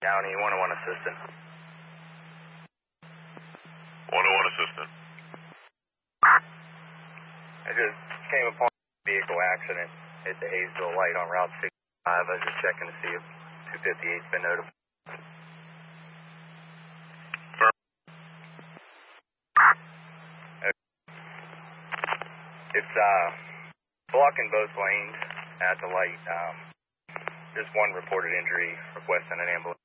Downey, 101 assistant. 101 assistant. I just came upon a vehicle accident at the Hayesville light on Route 65. I was just checking to see if 258's been notified. It's blocking both lanes at the light. Just one reported injury, requesting an ambulance.